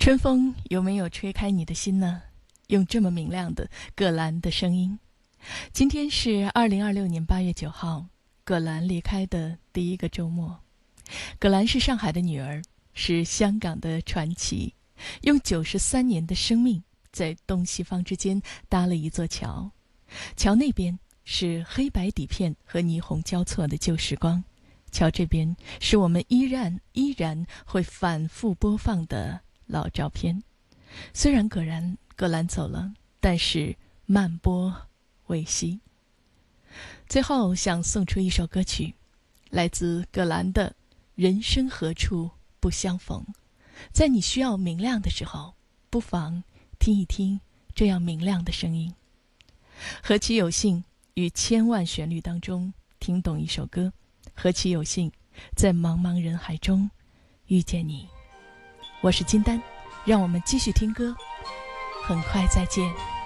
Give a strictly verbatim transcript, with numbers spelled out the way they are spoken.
春风有没有吹开你的心呢？用这么明亮的葛兰的声音。今天是二零二六年八月九号，葛兰离开的第一个周末。葛兰是上海的女儿，是香港的传奇，用九十三年的生命在东西方之间搭了一座桥。桥那边是黑白底片和霓虹交错的旧时光，桥这边是我们依然依然会反复播放的老照片。虽然葛兰葛兰走了，但是漫波未息。最后想送出一首歌曲，来自葛兰的《人生何处不相逢》。在你需要明亮的时候，不妨听一听这样明亮的声音。何其有幸于千万旋律当中听懂一首歌，何其有幸在茫茫人海中遇见你。我是金丹，让我们继续听歌，很快再见。